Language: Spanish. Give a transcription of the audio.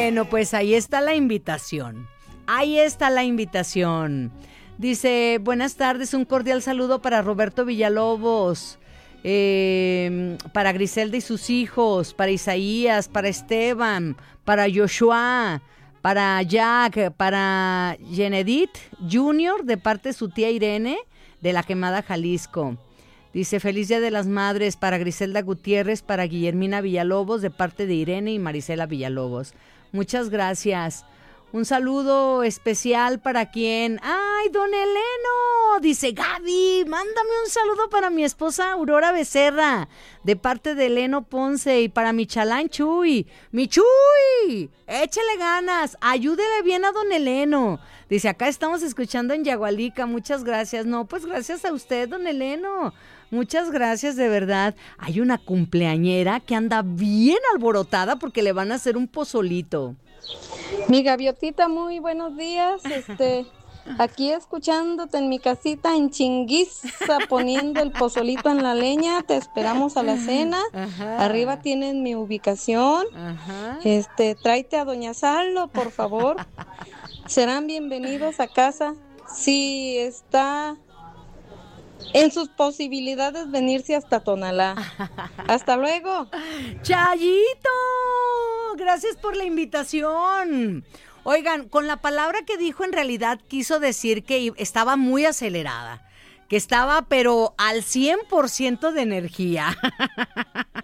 Bueno, pues ahí está la invitación. Ahí está la invitación. Dice, buenas tardes, un cordial saludo para Roberto Villalobos, para Griselda y sus hijos, para Isaías, para Esteban, para Joshua, para Jack, para Genedith Junior, de parte de su tía Irene, de La Quemada, Jalisco. Dice, feliz Día de las Madres para Griselda Gutiérrez, para Guillermina Villalobos, de parte de Irene y Marisela Villalobos. Muchas gracias. Un saludo especial para quien... ¡Ay, don Eleno! Dice, Gaby, mándame un saludo para mi esposa Aurora Becerra, de parte de Eleno Ponce, y para mi chalán Chuy. ¡Mi Chuy! Échele ganas, ayúdele bien a don Eleno. Dice, acá estamos escuchando en Yagualica, muchas gracias. No, pues gracias a usted, don Eleno. Muchas gracias, de verdad. Hay una cumpleañera que anda bien alborotada porque le van a hacer un pozolito. Mi gaviotita, muy buenos días. Aquí escuchándote en mi casita en Chinguiza, poniendo el pozolito en la leña. Te esperamos a la cena. Ajá. Arriba tienen mi ubicación. Ajá. Tráete a doña Salo, por favor. Serán bienvenidos a casa. Si está en sus posibilidades venirse hasta Tonalá. Hasta luego. Chayito, gracias por la invitación. Oigan, con la palabra que dijo, en realidad quiso decir que estaba muy acelerada, que estaba pero al 100% de energía.